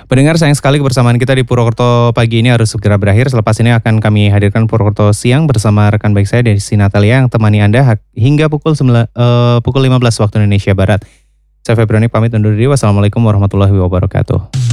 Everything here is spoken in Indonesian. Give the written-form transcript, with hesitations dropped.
Pendengar, sayang sekali kebersamaan kita di Purwokerto pagi ini harus segera berakhir. Selepas ini akan kami hadirkan Purwokerto siang bersama rekan baik saya Desi Natalia yang temani Anda hingga pukul 15 waktu Indonesia Barat. Saya Febriani pamit undur diri. Wassalamualaikum warahmatullahi wabarakatuh.